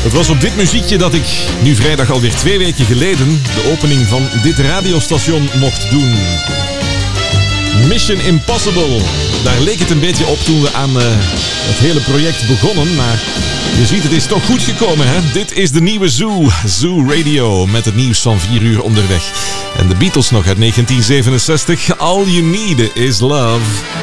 Het was op dit muziekje dat ik nu vrijdag alweer 2 weken geleden de opening van dit radiostation mocht doen. Mission Impossible. Daar leek het een beetje op toen we aan het hele project begonnen. Maar je ziet, het is toch goed gekomen, hè? Dit is de nieuwe Zoo. Zoo Radio met het nieuws van 4 uur onderweg. En de Beatles nog uit 1967. All You Need Is Love.